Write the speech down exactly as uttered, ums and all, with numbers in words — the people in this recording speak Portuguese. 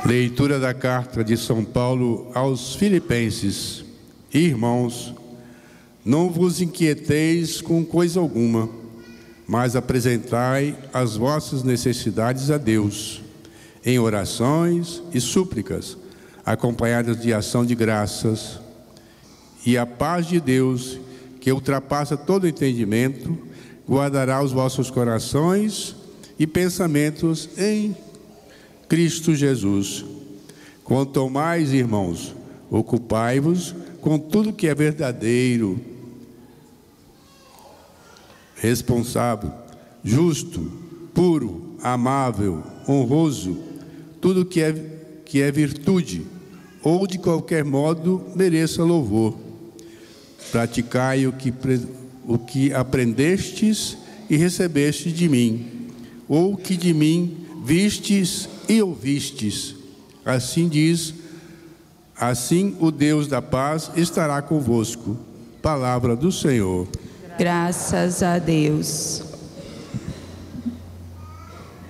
Leitura da carta de São Paulo aos Filipenses. Irmãos, não vos inquieteis com coisa alguma, mas apresentai as vossas necessidades a Deus, em orações e súplicas, acompanhadas de ação de graças. E a paz de Deus, que ultrapassa todo entendimento, guardará os vossos corações e pensamentos em Cristo Jesus. Quanto mais, irmãos, ocupai-vos com tudo que é verdadeiro, responsável, justo, puro, amável, honroso, tudo que é, que é virtude, ou de qualquer modo mereça louvor. Praticai o que, o que aprendestes e recebestes de mim, ou que de mim vistes e ouvistes. Assim diz, assim o Deus da paz estará convosco. Palavra do Senhor. Graças a Deus.